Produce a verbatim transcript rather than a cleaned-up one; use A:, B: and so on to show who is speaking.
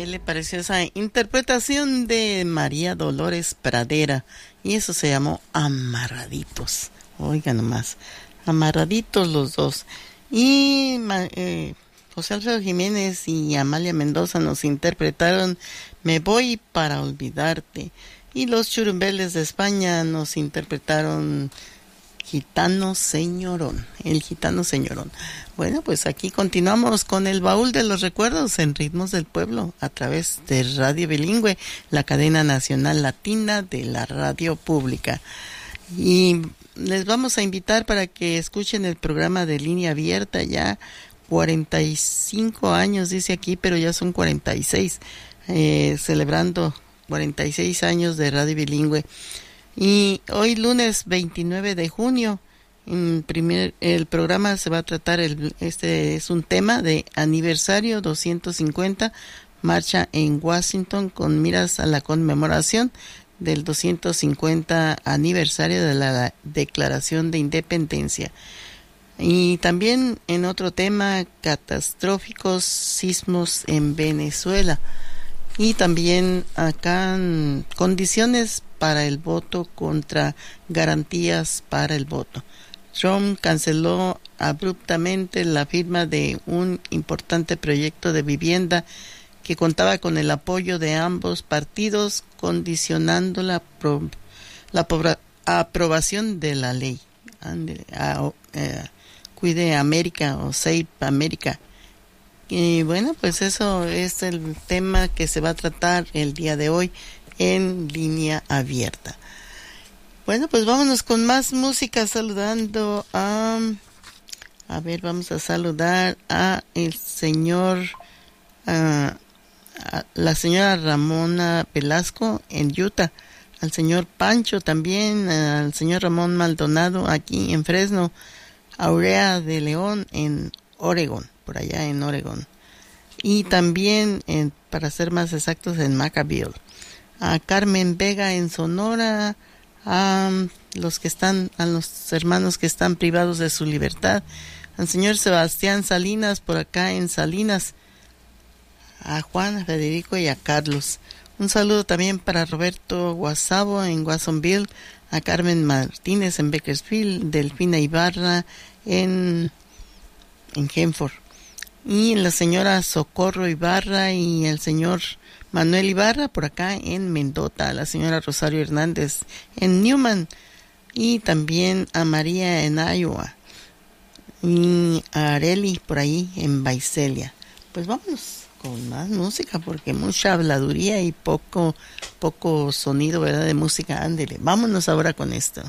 A: ¿Qué le pareció esa interpretación de María Dolores Pradera? Y eso se llamó Amarraditos. Oiga nomás, amarraditos los dos. Y eh, José Alfredo Jiménez y Amalia Mendoza nos interpretaron Me voy para olvidarte. Y los Churumbeles de España nos interpretaron Gitano Señorón, el Gitano Señorón. Bueno, pues aquí continuamos con el baúl de los recuerdos en Ritmos del Pueblo a través de Radio Bilingüe, la cadena nacional latina de la radio pública. Y les vamos a invitar para que escuchen el programa de Línea Abierta, ya cuarenta y cinco años dice aquí, pero ya son cuarenta y seis, eh, celebrando cuarenta y seis años de Radio Bilingüe. Y hoy lunes veintinueve de junio, en primer, el programa se va a tratar, el, este es un tema de aniversario doscientos cincuenta, marcha en Washington con miras a la conmemoración del doscientos cincuenta aniversario de la Declaración de Independencia. Y también en otro tema, catastróficos sismos en Venezuela. Y también acá condiciones para el voto contra garantías para el voto. Trump canceló abruptamente la firma de un importante proyecto de vivienda que contaba con el apoyo de ambos partidos, condicionando la, pro, la pobra, aprobación de la ley. Ande, a, eh, Cuide América o Save América. Y bueno, pues eso es el tema que se va a tratar el día de hoy en Línea Abierta. Bueno, pues vámonos con más música, saludando a... A ver, vamos a saludar a el señor... A, a la señora Ramona Velasco en Utah, al señor Pancho también, al señor Ramón Maldonado aquí en Fresno, Aurea de León en Oregón, por allá en Oregón, y también, en, para ser más exactos, en Macabille, a Carmen Vega en Sonora, a los que están, a los hermanos que están privados de su libertad, al señor Sebastián Salinas por acá en Salinas, a Juan, a Federico y a Carlos. Un saludo también para Roberto Guasabo en Watsonville, a Carmen Martínez en Bakersfield, Delfina Ibarra en, en Hanford, y la señora Socorro Ibarra y el señor Manuel Ibarra por acá en Mendota, la señora Rosario Hernández en Newman, y también a María en Iowa, y a Areli por ahí en Visalia. Pues vámonos con más música, porque mucha habladuría y poco poco sonido, ¿verdad?, de música. Ándele, vámonos ahora con esto.